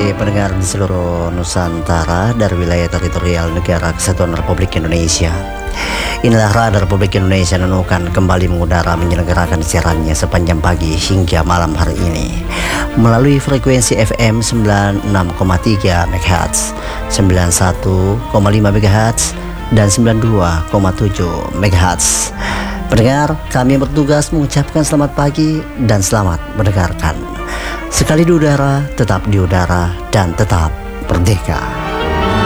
pagi pendengar di seluruh Nusantara dari wilayah teritorial Negara Kesatuan Republik Indonesia. Inilah Radar Republik Indonesia Nunukan kembali mengudara menyelenggarakan siarannya sepanjang pagi hingga malam hari ini melalui frekuensi FM 96,3 MHz, 91,5 MHz, dan 92,7 MHz. Pendengar, kami bertugas mengucapkan selamat pagi dan selamat mendengarkan. Sekali di udara, tetap di udara, dan tetap merdeka.